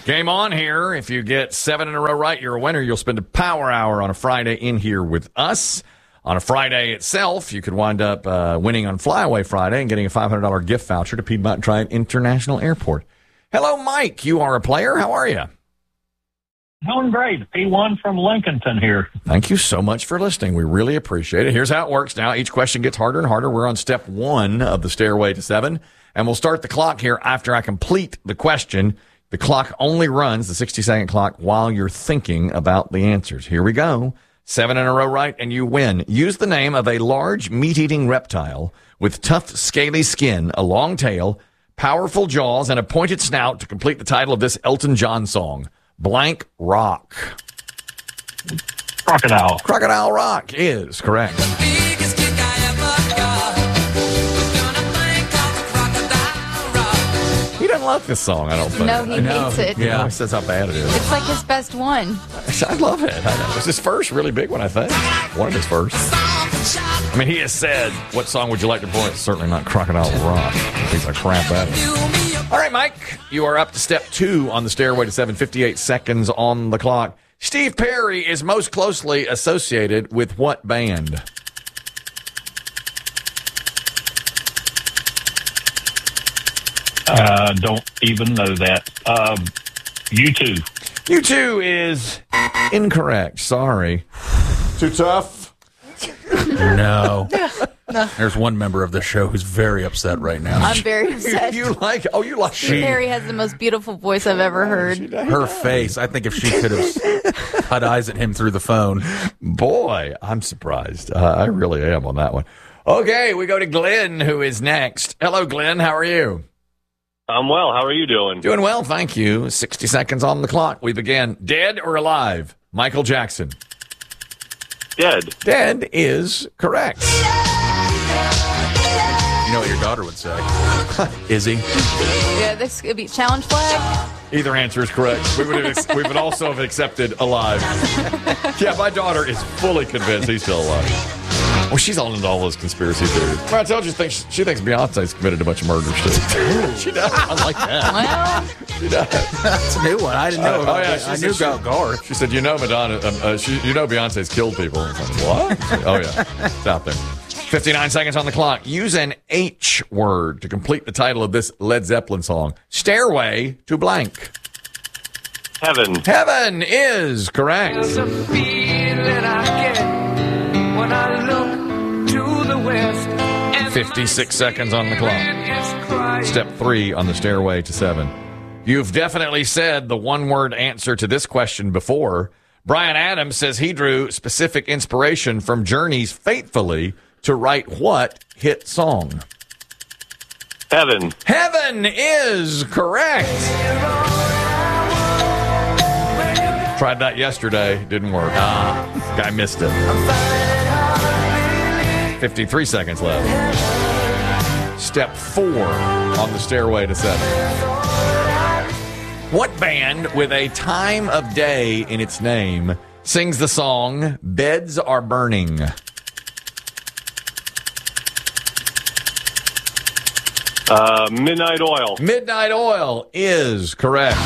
Game on here. If you get 7 in a row right, you're a winner. You'll spend a power hour on a Friday in here with us. On a Friday itself, you could wind up winning on Flyaway Friday and getting a $500 gift voucher to Piedmont Triad International Airport. Hello, Mike. You are a player. How are you? Doing great. P1 from Lincolnton here. Thank you so much for listening. We really appreciate it. Here's how it works now. Each question gets harder and harder. We're on step 1 of the Stairway to 7, and we'll start the clock here after I complete the question. The clock only runs, the 60-second clock, while you're thinking about the answers. Here we go. 7 in a row right, and you win. Use the name of a large meat-eating reptile with tough, scaly skin, a long tail, powerful jaws, and a pointed snout to complete the title of this Elton John song. Blank Rock. Crocodile. Crocodile Rock is correct. He doesn't love this song, I don't think. No, he hates it. Yeah, he says how bad it is. It's like his best one. I love it. I know. It's his first really big one, I think. One of his first. I mean, he has said, what song would you like to perform? It's certainly not Crocodile Rock. He's a crap at it. All right, Mike, you are up to step 2 on the Stairway to 7, 58 seconds on the clock. Steve Perry is most closely associated with what band? Don't even know that. U2. U2 is incorrect. Sorry. Too tough? No. There's one member of the show who's very upset right now. I'm very upset. You like Steve Perry has the most beautiful voice I've ever heard. Her face, I think if she could have cut eyes at him through the phone. Boy, I'm surprised. I really am on that one. Okay, we go to Glenn, who is next. Hello, Glenn. How are you? I'm well. How are you doing? Doing well, thank you. 60 seconds on the clock. We begin. Dead or alive? Michael Jackson. Dead. Dead is correct. You know what your daughter would say. Izzy. Yeah, this could be challenge flag. Either answer is correct. We would also have accepted alive. Yeah, my daughter is fully convinced he's still alive. Well, she's all into all those conspiracy theories. Well, I told you, she thinks Beyonce's committed a bunch of murders, too. She does. I like that. Well, She does. That's a new one. I didn't know about that. I knew about Garth. She said, Madonna, Beyonce's killed people. I was like, what? Oh, yeah. It's out there. 59 seconds on the clock. Use an H word to complete the title of this Led Zeppelin song. Stairway to blank. Heaven. Heaven is correct. There's a feeling I get when I look to the west. 56 seconds on the clock. Step 3 on the Stairway to 7. You've definitely said the one-word answer to this question before. Bryan Adams says he drew specific inspiration from Journey's Faithfully to write what hit song? Heaven. Heaven is correct. Tried that yesterday. Didn't work. Guy missed it. 53 seconds left. Step 4 on the Stairway to 7. What band with a time of day in its name sings the song Beds Are Burning? Midnight Oil. Midnight Oil is correct.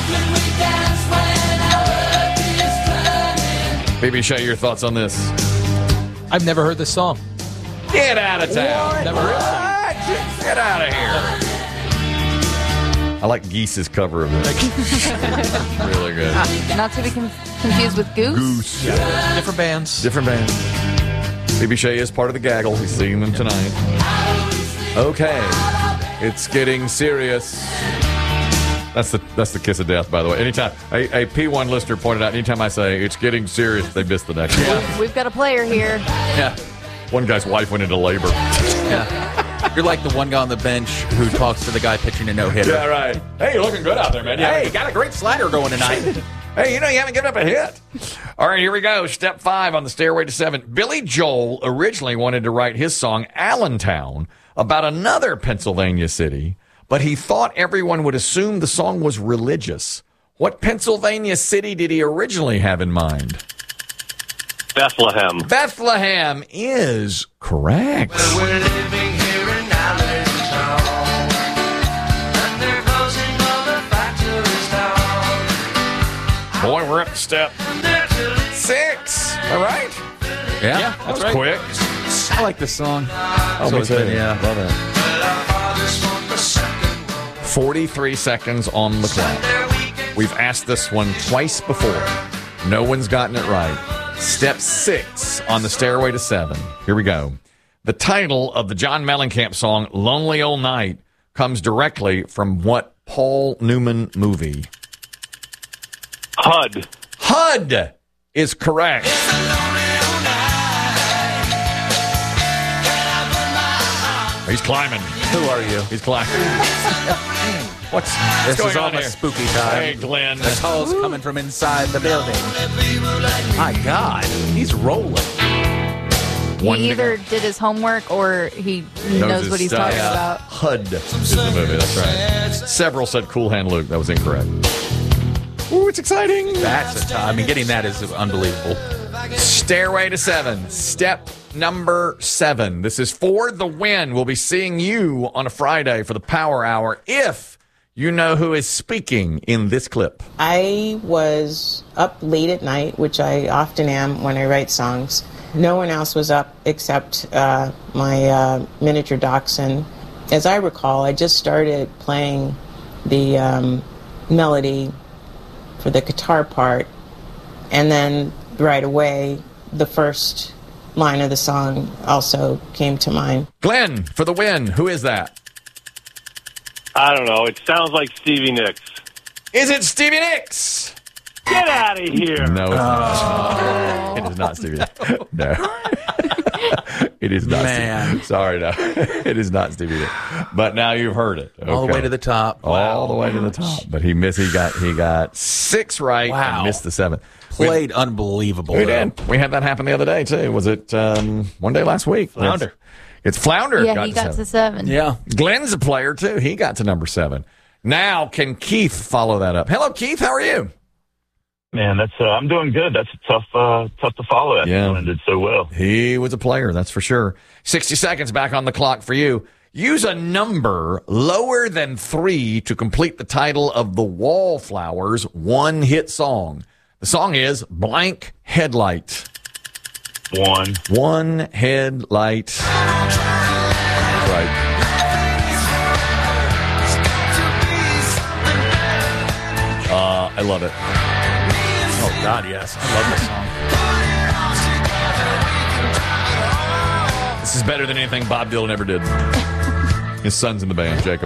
Baby Shay, your thoughts on this? I've never heard this song. Get out of town. Never heard it. Get out of here. I like Geese's cover of this. Really good. not to be confused with Goose. Yeah. Different bands. Different band. Baby Shay is part of the gaggle. He's seeing them tonight. Okay. It's getting serious. That's the kiss of death, by the way. Anytime a P1 listener pointed out, anytime I say it's getting serious, they miss the next one. We've got a player here. Yeah. One guy's wife went into labor. Yeah. You're like the one guy on the bench who talks to the guy pitching a no-hitter. Yeah, right. Hey, you're looking good out there, man. Hey, you got a great slider going tonight. Hey, you haven't given up a hit. All right, here we go. Step 5 on the Stairway to 7. Billy Joel originally wanted to write his song Allentown about another Pennsylvania city, but he thought everyone would assume the song was religious. What Pennsylvania city did he originally have in mind? Bethlehem. Bethlehem is correct. Well, we're living here in Allentown, and they're closing all the factories down. we're up to step 6. All right. Yeah, That was quick. I like this song. Oh, me too. Yeah. Love it. 43 seconds on the clock. We've asked this one twice before. No one's gotten it right. Step 6 on the Stairway to 7. Here we go. The title of the John Mellencamp song, Lonely Old Night, comes directly from what Paul Newman movie? HUD. HUD is correct. He's climbing. Who are you? He's climbing. What's This going is on almost here? spooky time. Hey, Glenn. The calls coming from inside the building. My God, he's rolling. One He to either go. did his homework or he knows his what he's stuff. talking about. HUD is the movie. That's right. Several said Cool Hand Luke. That was incorrect. Ooh, it's exciting. That's a time. I mean, getting that is unbelievable. Stairway to 7. Step number 7. This is for the win. We'll be seeing you on a Friday for the Power Hour if you know who is speaking in this clip. I was up late at night, which I often am when I write songs. No one else was up except my miniature dachshund. As I recall, I just started playing the melody for the guitar part, and then right away, the first line of the song also came to mind. Glenn, for the win. Who is that? I don't know. It sounds like Stevie Nicks. Is it Stevie Nicks? Get out of here. No, it's not. It is not Stevie Nicks. No. It is not. Man. Stevie. Sorry, no. It is not Stevie Nicks. But now you've heard it. All the Okay. way to the top. All the way to the top. But he missed. He got 6 right Wow. and missed the 7th. Played unbelievable. We though. did. We had that happen the other day too. Was it one day last week? Flounder. It's Flounder. Yeah, he got to 7. Yeah. Glenn's a player too. He got to number 7. Now can Keith follow that up? Hello, Keith. How are you? Man, that's I'm doing good. That's tough to follow. That Yeah. one did so well. He was a player, that's for sure. 60 seconds back on the clock for you. Use a number lower than 3 to complete the title of the Wallflowers one-hit song. The song is Blank Headlight. 1. One headlight. That's right. I love it. Oh, God, yes. I love this song. This is better than anything Bob Dylan ever did. His son's in the band, Jacob.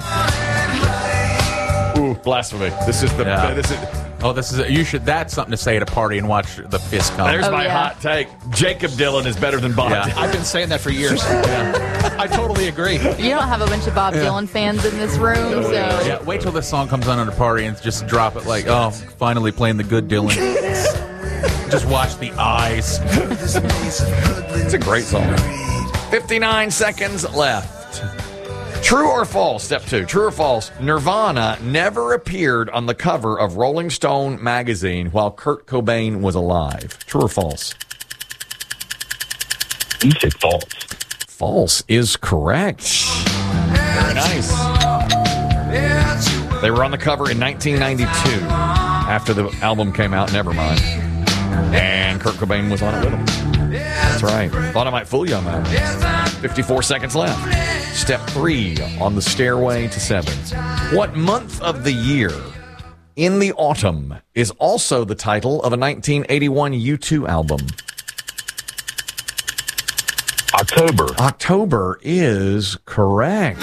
Ooh, blasphemy. This is the. Yeah. This is. Oh, you should. That's something to say at a party and watch the fist come. There's Oh, my yeah. hot take. Jacob Dylan is better than Bob. Yeah. Dylan. I've been saying that for years. I totally agree. You don't have a bunch of Bob Dylan fans in this room, so Yeah, wait till this song comes on at a party and just drop it like, oh, finally playing the good Dylan. Just watch the eyes. It's a great song. 59 seconds left. True or false? Step 2. True or false? Nirvana never appeared on the cover of Rolling Stone magazine while Kurt Cobain was alive. True or false? You say false. False is correct. Very nice. They were on the cover in 1992 after the album came out, Nevermind. And Kurt Cobain was on it with them. That's right. Thought I might fool you on that. 54 seconds left. Step 3 on the Stairway to 7. What month of the year in the autumn is also the title of a 1981 U2 album? October. October is correct.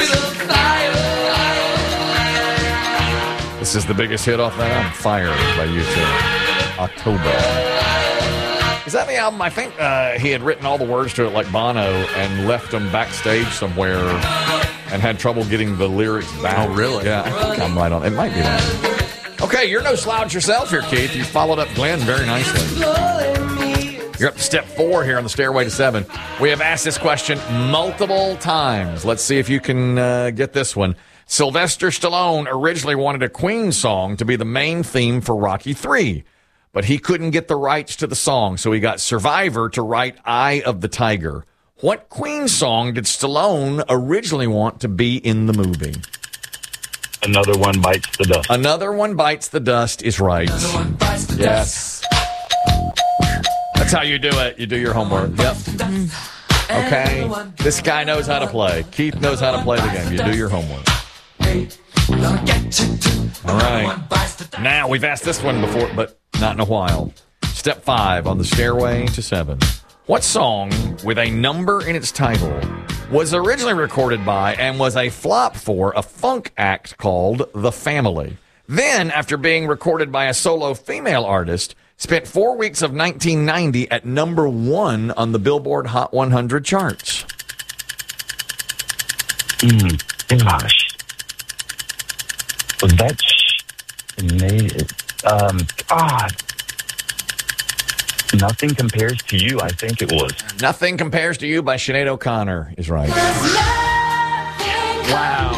This is the biggest hit off that album, Fire by U2. October. Is that the album? I think he had written all the words to it like Bono and left them backstage somewhere and had trouble getting the lyrics back. Oh, really? Yeah, I think I'm right on. It might be that. Okay, you're no slouch yourself here, Keith. You followed up Glenn very nicely. You're up to step 4 here on the Stairway to 7. We have asked this question multiple times. Let's see if you can get this one. Sylvester Stallone originally wanted a Queen song to be the main theme for Rocky III, but he couldn't get the rights to the song, so he got Survivor to write Eye of the Tiger. What Queen song did Stallone originally want to be in the movie? Another One Bites the Dust. Another One Bites the Dust is right. Yes. That's how you do it. You do your homework. Yep. Okay. This guy knows how to play. Keith knows how to play the game. You do your homework. All right. Now, we've asked this one before, but not in a while. Step 5 on the Stairway to 7. What song with a number in its title was originally recorded by and was a flop for a funk act called The Family? Then, after being recorded by a solo female artist, spent 4 weeks of 1990 at number 1 on the Billboard Hot 100 charts. Gosh. Was that Nothing Compares to You, I think it was. Nothing Compares to You by Sinead O'Connor is right. Wow.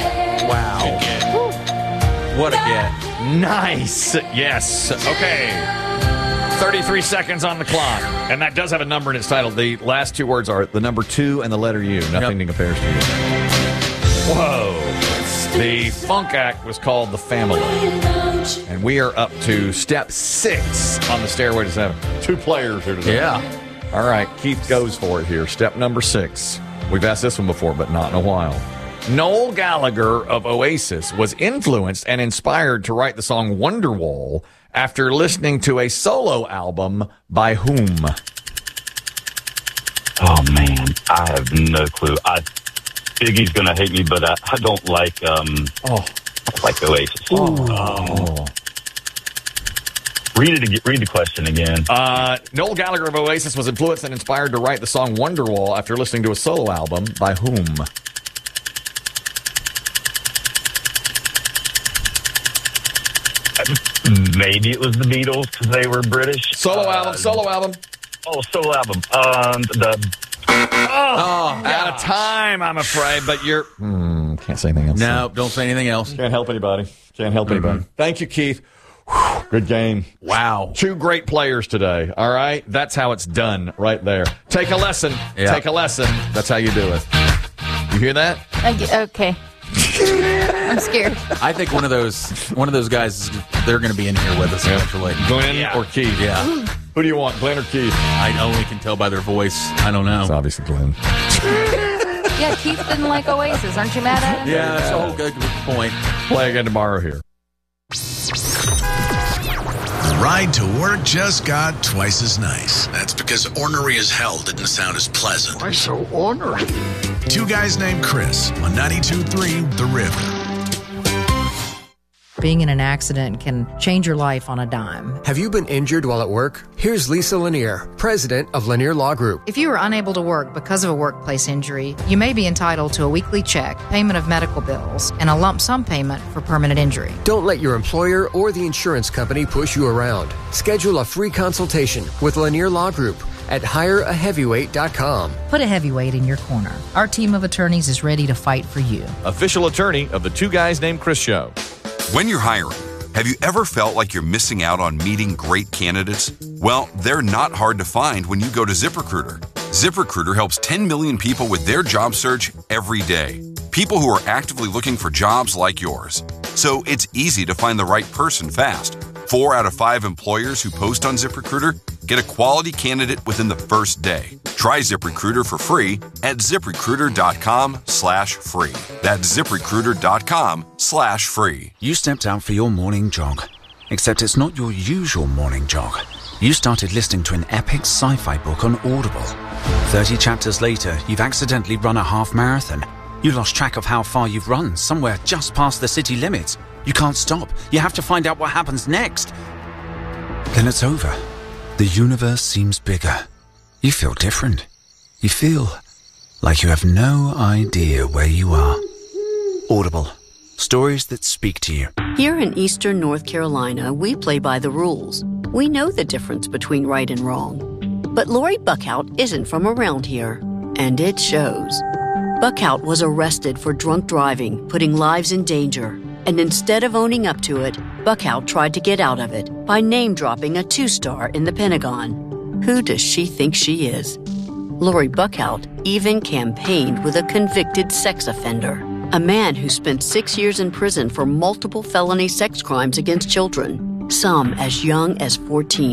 What a get. Nice. Yes. Okay. 33 seconds on the clock. And that does have a number in its title. The last 2 words are the number 2 and the letter U. Nothing compares to you. Whoa. The funk act was called The Family. And we are up to step 6 on the Stairway to 7. 2 players here today. Yeah. All right. Keith goes for it here. Step number 6. We've asked this one before, but not in a while. Noel Gallagher of Oasis was influenced and inspired to write the song Wonderwall after listening to a solo album by whom? Oh, man. I have no clue. Biggie's going to hate me, but I don't like Oasis. Oh. Read the question again. Noel Gallagher of Oasis was influenced and inspired to write the song Wonderwall after listening to a solo album by whom? Maybe it was the Beatles because they were British. Solo album. Oh, solo album. Out of time, I'm afraid, but you're... can't say anything else. No, don't say anything else. Can't help anybody. Thank you, Keith. Whew, good game. Wow. 2 great players today. All right? That's how it's done right there. Take a lesson. Yeah. Take a lesson. That's how you do it. You hear that? Okay. I'm scared. I think one of those guys, they're going to be in here with us eventually. Glenn or Keith? Yeah. Who do you want, Glenn or Keith? I only can tell by their voice. I don't know. It's obviously Glenn. Yeah, Keith didn't like Oasis. Aren't you mad at him? Yeah, that's a whole good point. Play again tomorrow here. The ride to work just got twice as nice. That's because ornery as hell didn't sound as pleasant. Why so ornery? 2 guys named Chris on 92.3 The River. Being in an accident can change your life on a dime. Have you been injured while at work? Here's Lisa Lanier, president of Lanier Law Group. If you are unable to work because of a workplace injury, you may be entitled to a weekly check, payment of medical bills, and a lump sum payment for permanent injury. Don't let your employer or the insurance company push you around. Schedule a free consultation with Lanier Law Group at hireaheavyweight.com. Put a heavyweight in your corner. Our team of attorneys is ready to fight for you. Official attorney of the 2 Guys Named Chris show. When you're hiring, have you ever felt like you're missing out on meeting great candidates? Well, they're not hard to find when you go to ZipRecruiter. ZipRecruiter helps 10 million people with their job search every day. People who are actively looking for jobs like yours. So it's easy to find the right person fast. 4 out of 5 employers who post on ZipRecruiter get a quality candidate within the first day. Try ZipRecruiter for free at ZipRecruiter.com/free. That's ZipRecruiter.com/free. You stepped out for your morning jog, except it's not your usual morning jog. You started listening to an epic sci-fi book on Audible. 30 chapters later, you've accidentally run a half marathon. You lost track of how far you've run, somewhere just past the city limits. You can't stop. You have to find out what happens next. Then it's over. The universe seems bigger. You feel different. You feel like you have no idea where you are. Audible. Stories that speak to you. Here in Eastern North Carolina, we play by the rules. We know the difference between right and wrong. But Lori Buckhout isn't from around here, and it shows. Buckhout was arrested for drunk driving, putting lives in danger. And instead of owning up to it, Buckhout tried to get out of it by name-dropping a 2-star in the Pentagon. Who does she think she is? Lori Buckhout even campaigned with a convicted sex offender, a man who spent 6 years in prison for multiple felony sex crimes against children, some as young as 14.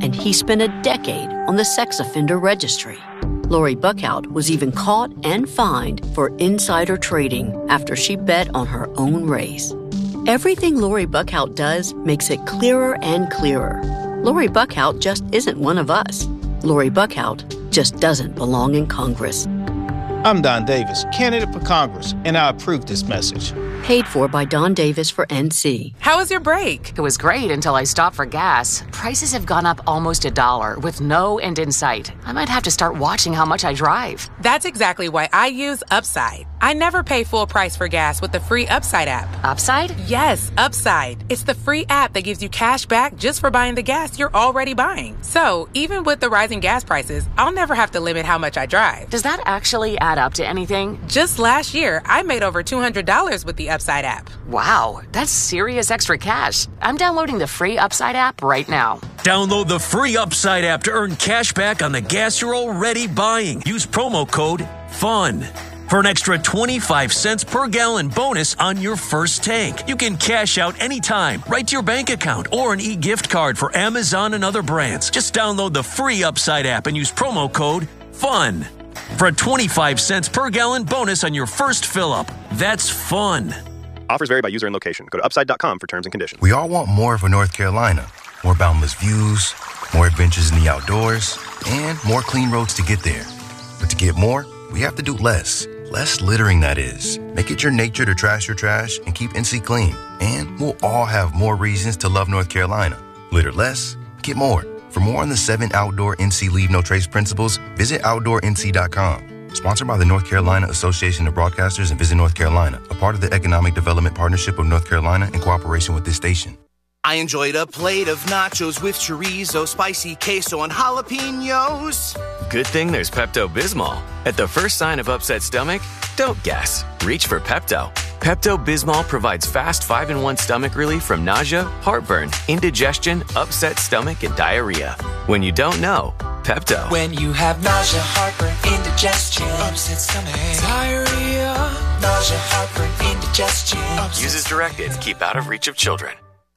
and he spent a decade on the sex offender registry. Lori Buckout was even caught and fined for insider trading after she bet on her own race. Everything Lori Buckout does makes it clearer and clearer. Lori Buckout just isn't one of us. Lori Buckout just doesn't belong in Congress. I'm Don Davis, candidate for Congress, and I approve this message. Paid for by Don Davis for NC. How was your break? It was great until I stopped for gas. Prices have gone up almost $1 with no end in sight. I might have to start watching how much I drive. That's exactly why I use Upside. I never pay full price for gas with the free Upside app. Upside? Yes, Upside. It's the free app that gives you cash back just for buying the gas you're already buying. So, even with the rising gas prices, I'll never have to limit how much I drive. Does that actually add up to anything? Just last year, I made over $200 with the Upside app. Wow, that's serious extra cash. I'm downloading the free Upside app right now. Download the free Upside app to earn cash back on the gas you're already buying. Use promo code FUN for an extra 25 cents per gallon bonus on your first tank. You can cash out anytime, right to your bank account, or an e-gift card for Amazon and other brands. Just download the free Upside app and use promo code FUN for a 25 cents per gallon bonus on your first fill-up. That's fun. Offers vary by user and location. Go to upside.com for terms and conditions. We all want more for North Carolina. More boundless views, more adventures in the outdoors, and more clean roads to get there. But to get more, we have to do less. Less littering, that is. Make it your nature to trash your trash and keep NC clean. And we'll all have more reasons to love North Carolina. Litter less, get more. For more on the 7 outdoor NC Leave No Trace principles, visit OutdoorNC.com. Sponsored by the North Carolina Association of Broadcasters and Visit North Carolina, a part of the Economic Development Partnership of North Carolina in cooperation with this station. I enjoyed a plate of nachos with chorizo, spicy queso, and jalapenos. Good thing there's Pepto-Bismol. At the first sign of upset stomach, don't guess. Reach for Pepto. Pepto-Bismol provides fast 5-in-1 stomach relief from nausea, heartburn, indigestion, upset stomach, and diarrhea. When you don't know, Pepto. When you have nausea, heartburn, indigestion, upset stomach, diarrhea, nausea, heartburn, indigestion. Use as directed. Keep out of reach of children.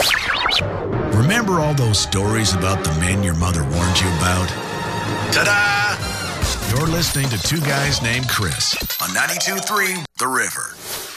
Remember all those stories about the men your mother warned you about? Ta-da! You're listening to Two Guys Named Chris on 92.3 The River.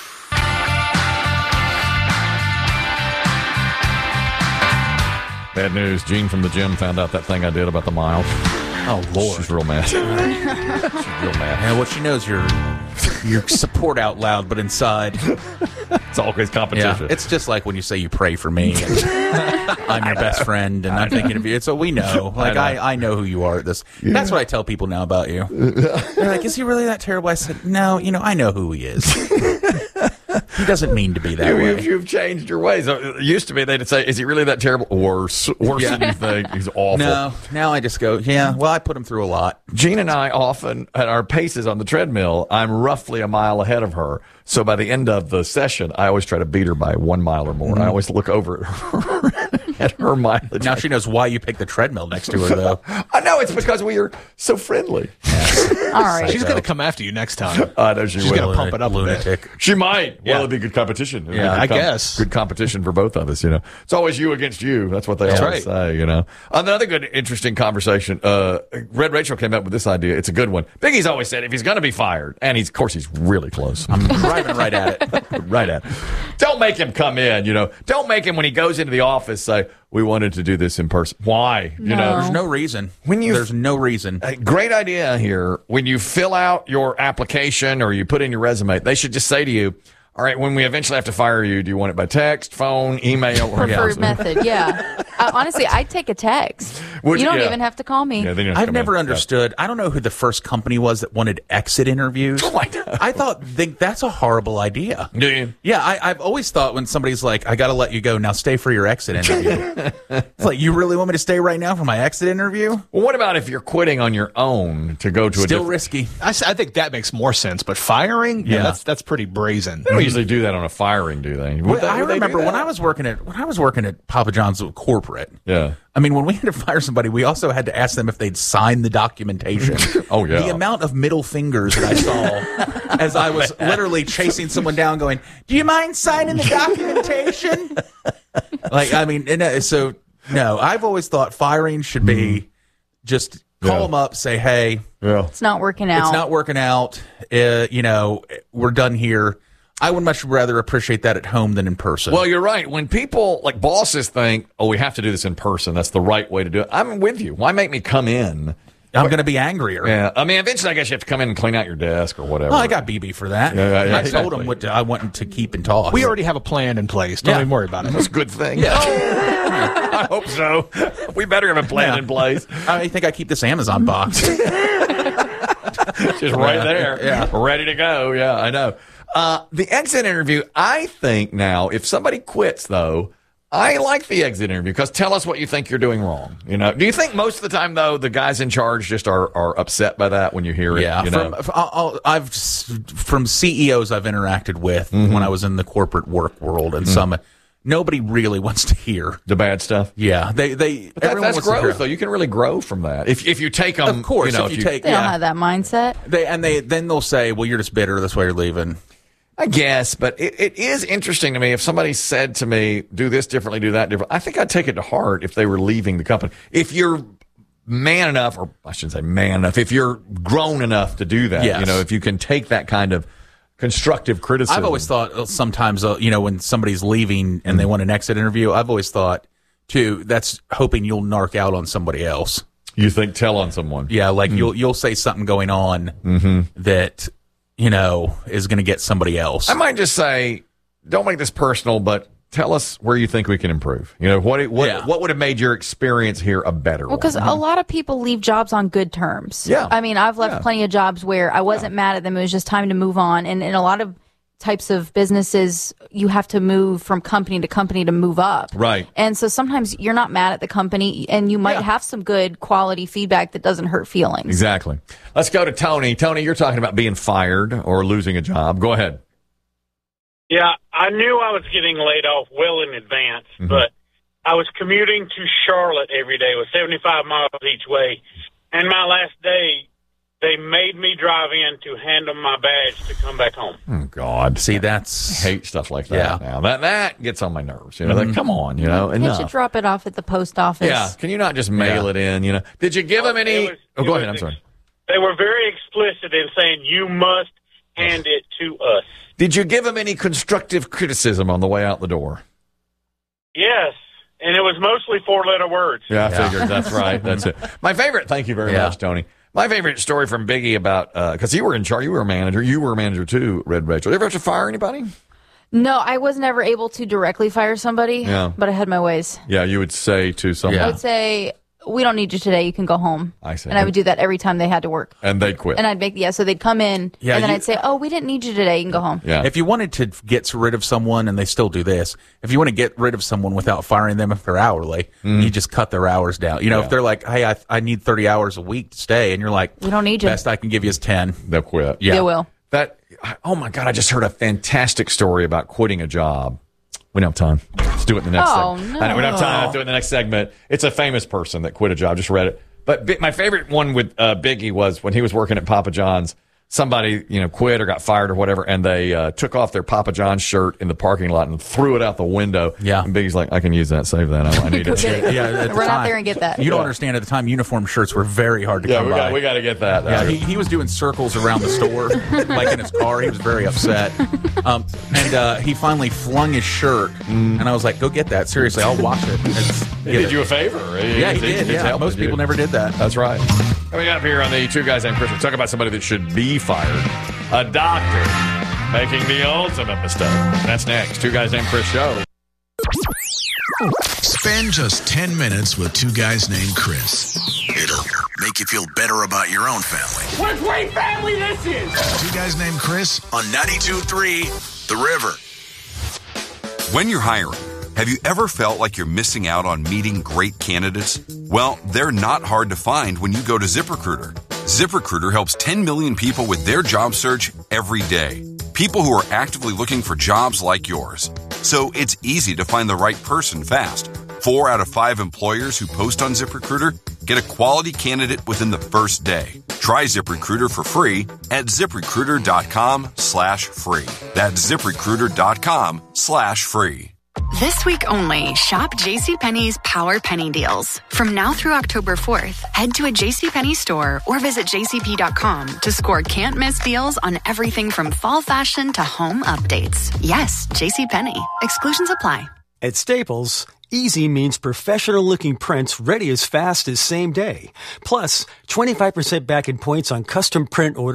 Bad news. Gene from the gym found out that thing I did about the mile. Oh, Lord. She's real mad. She's real mad. Yeah, well, she knows your support out loud, but inside it's always competition. Yeah, it's just like when you say you pray for me. And I'm your best friend, and I'm thinking of you. So we know. Like, I know who you are at this. Yeah. That's what I tell people now about you. They're like, is he really that terrible? I said, no, I know who he is. He doesn't mean to be that way. You've changed your ways. It used to be they'd say, is he really that terrible? Worse than you think. He's awful. No, now I just go, yeah, well, I put him through a lot. Gene and I often, at our paces on the treadmill, I'm roughly a mile ahead of her. So by the end of the session, I always try to beat her by 1 mile or more. Mm-hmm. I always look over at her mileage. Now she knows why you picked the treadmill next to her, though. I know. It's because we are so friendly. Yes. All right. She's going to come after you next time. I know she will. She's going to pump it up lunatic. a bit. She might. Yeah. Well, it'd be good competition. I guess. Good competition for both of us, It's always you against you. That's what they always say, Another good, interesting conversation. Red Rachel came up with this idea. It's a good one. Biggie's always said if he's going to be fired, and of course he's really close. I'm driving right at it. Right at it. Don't make him come in, Don't make him, when he goes into the office, say, we wanted to do this in person. Why? There's no reason. There's no reason. Great idea here. When you fill out your application or you put in your resume, they should just say to you, all right, when we eventually have to fire you, do you want it by text, phone, email, or preferred method? Yeah. Honestly, I'd take a text. You don't even have to call me. Yeah, I've never understood. I don't know who the first company was that wanted exit interviews. Oh, I know. I thought that's a horrible idea. Do you? Yeah, I've always thought when somebody's like, I got to let you go, now stay for your exit interview. It's like, you really want me to stay right now for my exit interview? Well, what about if you're quitting on your own to go to Still risky. I think that makes more sense, but firing? Yeah, that's pretty brazen. They don't usually do that on a firing, do they? I remember when I was working at Papa John's corporate. Yeah. I mean, when we had to fire somebody, we also had to ask them if they'd signed the documentation. Oh, yeah. The amount of middle fingers that I saw as I was literally chasing someone down going, do you mind signing the documentation? So No, I've always thought firing should be just call them up, say, hey, it's not working out. It's not working out. We're done here. I would much rather appreciate that at home than in person. Well, you're right. When people, like bosses, think, we have to do this in person, that's the right way to do it. I'm with you. Why make me come in? I'm going to be angrier. Yeah. I mean, eventually, I guess you have to come in and clean out your desk or whatever. Well, I got BB for that. I told him what I wanted to keep and talk. We already have a plan in place. Don't even worry about it. That's a good thing. Yeah. I hope so. We better have a plan in place. I think I keep this Amazon box. Just right there. Yeah. Ready to go. Yeah, I know. The exit interview, I think now, if somebody quits, though, I like the exit interview because tell us what you think you're doing wrong. Do you think most of the time, though, the guys in charge just are upset by that when you hear it? Yeah. From CEOs I've interacted with when I was in the corporate work world and nobody really wants to hear the bad stuff. Yeah, that's growth, though. You can really grow from that if you take them. Of course, they don't have that mindset. Then they'll say, "Well, you're just bitter. That's why you're leaving." I guess, but it is interesting to me. If somebody said to me, do this differently, do that differently, I think I'd take it to heart if they were leaving the company. If you're man enough, or I shouldn't say man enough, if you're grown enough to do that, if you can take that kind of constructive criticism. I've always thought sometimes, when somebody's leaving and they want an exit interview, I've always thought, too, that's hoping you'll narc out on somebody else. You think tell on someone. Yeah, like you'll say something going on that is going to get somebody else. I might just say, don't make this personal, but tell us where you think we can improve. What would have made your experience here a better one? Well, because a lot of people leave jobs on good terms. Yeah. I mean, I've left plenty of jobs where I wasn't mad at them. It was just time to move on. And in a lot of types of businesses, you have to move from company to move up. Right. And so sometimes you're not mad at the company and you might have some good quality feedback that doesn't hurt feelings. Exactly. Let's go to Tony. Tony, you're talking about being fired or losing a job. Go ahead. Yeah, I knew I was getting laid off well in advance, but I was commuting to Charlotte every day. It was 75 miles each way. And my last day, they made me drive in to hand them my badge to come back home. Oh, God. See, I hate stuff like that now. That gets on my nerves. Like, come on, enough. Can't you drop it off at the post office? Yeah. Can you not just mail it in, Did you give them any... go ahead. I'm sorry. They were very explicit in saying, you must hand it to us. Did you give them any constructive criticism on the way out the door? Yes. And it was mostly 4-letter words. Yeah, I figured. That's right. That's it. My favorite... Thank you very much, Tony. My favorite story from Biggie about, because you were in charge, you were a manager. You were a manager too, Red Rachel. Did you ever have to fire anybody? No, I was never able to directly fire somebody, but I had my ways. Yeah, you would say to someone. I would say, we don't need you today. You can go home. I see. And I would do that every time they had to work. And they'd quit. And I'd make, so they'd come in, and then I'd say, we didn't need you today. You can go home. Yeah. If you wanted to get rid of someone, and they still do this, if you want to get rid of someone without firing them if they're hourly, you just cut their hours down. If they're like, hey, I need 30 hours a week to stay, and you're like, we don't need you. Best I can give you is 10. They'll quit. Yeah. They will. Oh my God, I just heard a fantastic story about quitting a job. We don't have time. Let's do it in the next segment. No. I know we don't have time. Let's do it in the next segment. It's a famous person that quit a job. Just read it. But my favorite one with Biggie was when he was working at Papa John's. Somebody, quit or got fired or whatever, and they took off their Papa John's shirt in the parking lot and threw it out the window. Yeah. And Biggie's like, I can use that. Save that. I need it. Run out there and get that. You don't understand, at the time, uniform shirts were very hard to come by. We got to get that. Yeah, he was doing circles around the store, like in his car. He was very upset. And he finally flung his shirt, and I was like, go get that. Seriously, I'll wash it. He did you a favor. Yeah, he did. Yeah. Most people never did that. That's right. Coming up here on the Two Guys Named Chris, we're talking about somebody that should be fired. A doctor making the ultimate mistake. That's next. Two Guys Named Chris show. Spend just 10 minutes with Two Guys Named Chris. It'll make you feel better about your own family. What a great family this is! Two Guys Named Chris on 92.3 The River. When you're hiring, have you ever felt like you're missing out on meeting great candidates? Well, they're not hard to find when you go to ZipRecruiter. ZipRecruiter helps 10 million people with their job search every day. People who are actively looking for jobs like yours. So it's easy to find the right person fast. 4 out of 5 employers who post on ZipRecruiter get a quality candidate within the first day. Try ZipRecruiter for free at ZipRecruiter.com/free. That's ZipRecruiter.com/free. This week only, shop JCPenney's Power Penny Deals. From now through October 4th, head to a JCPenney store or visit jcp.com to score can't-miss deals on everything from fall fashion to home updates. Yes, JCPenney. Exclusions apply. At Staples, easy means professional-looking prints ready as fast as same day. Plus, 25% back in points on custom print orders.